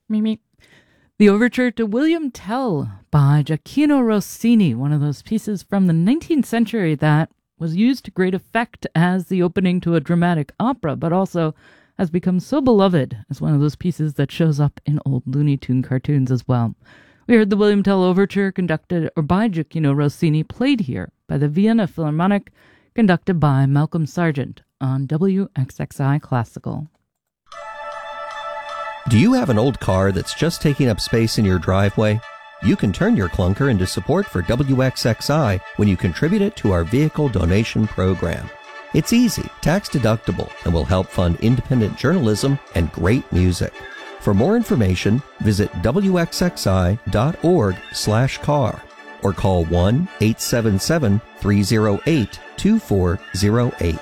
Meep. The Overture to William Tell by Gioacchino Rossini, one of those pieces from the 19th century that was used to great effect as the opening to a dramatic opera, but also has become so beloved as one of those pieces that shows up in old Looney Tune cartoons as well. We heard the William Tell Overture conducted by Gioacchino Rossini, played here by the Vienna Philharmonic, conducted by Malcolm Sargent on WXXI Classical. Do you have an old car that's just taking up space in your driveway? You can turn your clunker into support for WXXI when you contribute it to our vehicle donation program. It's easy, tax-deductible, and will help fund independent journalism and great music. For more information, visit wxxi.org/car or call 1-877-308-2408.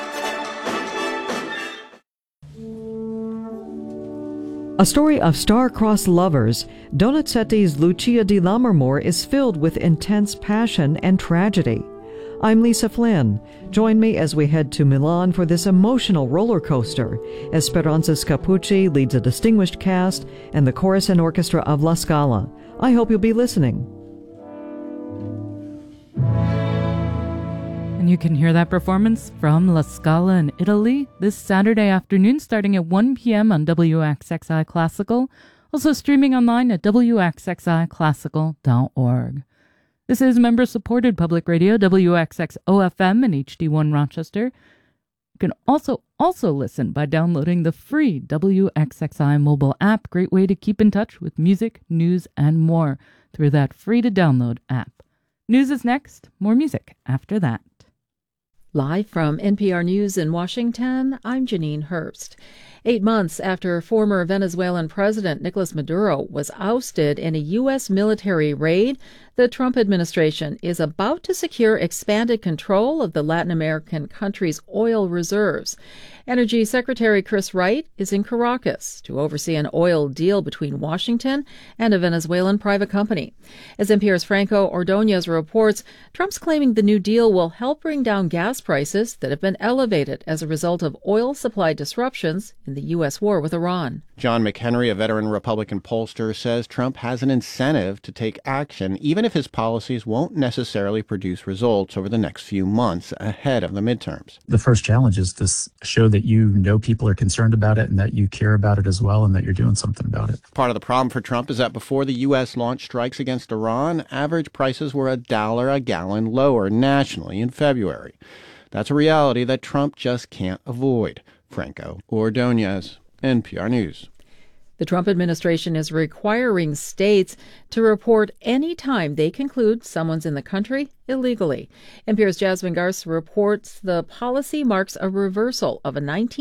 A story of star-crossed lovers, Donizetti's Lucia di Lammermoor is filled with intense passion and tragedy. I'm Lisa Flynn. Join me as we head to Milan for this emotional roller coaster. Esperanza Scapucci leads a distinguished cast and the chorus and orchestra of La Scala. I hope you'll be listening. And you can hear that performance from La Scala in Italy this Saturday afternoon starting at 1 p.m. on WXXI Classical, also streaming online at wxxiclassical.org. This is member-supported public radio, WXXO-FM and HD1 Rochester. You can also listen by downloading the free WXXI mobile app. Great way to keep in touch with music, news, and more through that free-to-download app. News is next. More music after that. Live from NPR News in Washington, I'm Janine Herbst. 8 months after former Venezuelan President Nicolas Maduro was ousted in a U.S. military raid, the Trump administration is about to secure expanded control of the Latin American country's oil reserves. Energy Secretary Chris Wright is in Caracas to oversee an oil deal between Washington and a Venezuelan private company. As NPR's Franco Ordonez reports, Trump's claiming the new deal will help bring down gas prices that have been elevated as a result of oil supply disruptions in the U.S. war with Iran. John McHenry, a veteran Republican pollster, says Trump has an incentive to take action, even if his policies won't necessarily produce results over the next few months ahead of the midterms. The first challenge is to show that you know people are concerned about it and that you care about it as well and that you're doing something about it. Part of the problem for Trump is that before the U.S. launched strikes against Iran, average prices were $1 a gallon lower nationally in February. That's a reality that Trump just can't avoid. Franco Ordonez, NPR News. The Trump administration is requiring states to report any time they conclude someone's in the country illegally. NPR's Jasmine Garst reports the policy marks a reversal of a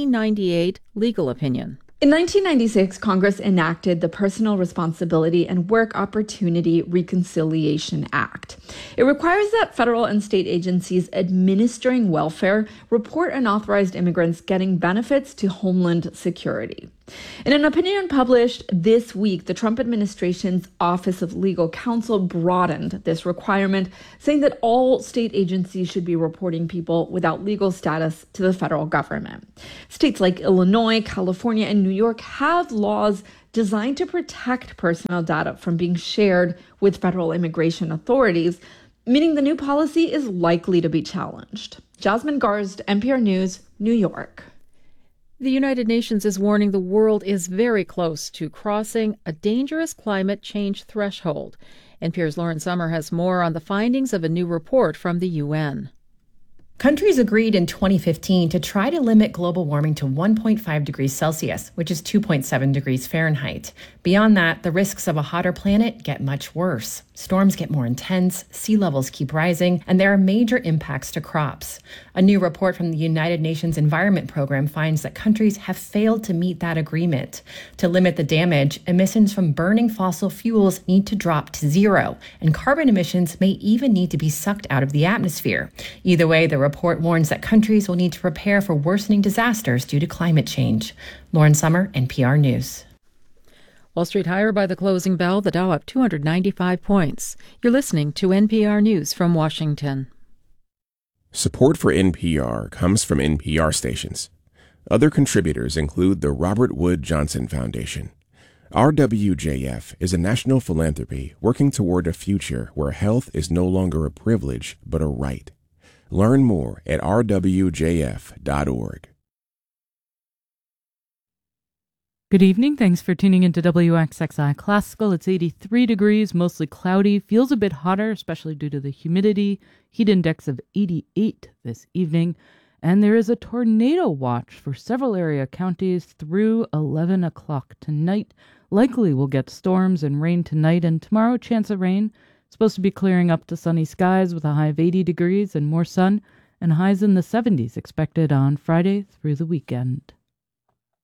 1998 legal opinion. In 1996, Congress enacted the Personal Responsibility and Work Opportunity Reconciliation Act. It requires that federal and state agencies administering welfare report unauthorized immigrants getting benefits to Homeland Security. In an opinion published this week, the Trump administration's Office of Legal Counsel broadened this requirement, saying that all state agencies should be reporting people without legal status to the federal government. States like Illinois, California, and New York have laws designed to protect personal data from being shared with federal immigration authorities, meaning the new policy is likely to be challenged. Jasmine Garst, NPR News, New York. The United Nations is warning the world is very close to crossing a dangerous climate change threshold. NPR's Lauren Sommer has more on the findings of a new report from the UN. Countries agreed in 2015 to try to limit global warming to 1.5 degrees Celsius, which is 2.7 degrees Fahrenheit. Beyond that, the risks of a hotter planet get much worse. Storms get more intense, sea levels keep rising, and there are major impacts to crops. A new report from the United Nations Environment Program finds that countries have failed to meet that agreement. To limit the damage, emissions from burning fossil fuels need to drop to zero, and carbon emissions may even need to be sucked out of the atmosphere. Either way, the report warns that countries will need to prepare for worsening disasters due to climate change. Lauren Sommer, NPR News. Wall Street higher by the closing bell, the Dow up 295 points. You're listening to NPR News from Washington. Support for NPR comes from NPR stations. Other contributors include the Robert Wood Johnson Foundation, RWJF is a national philanthropy working toward a future where health is no longer a privilege but a right. Learn more at rwjf.org. Good evening. Thanks for tuning into WXXI Classical. It's 83 degrees, mostly cloudy. Feels a bit hotter, especially due to the humidity. Heat index of 88 this evening. And there is a tornado watch for several area counties through 11 o'clock tonight. Likely we'll get storms and rain tonight and tomorrow, chance of rain. Supposed to be clearing up to sunny skies with a high of 80 degrees and more sun, and highs in the 70s expected on Friday through the weekend.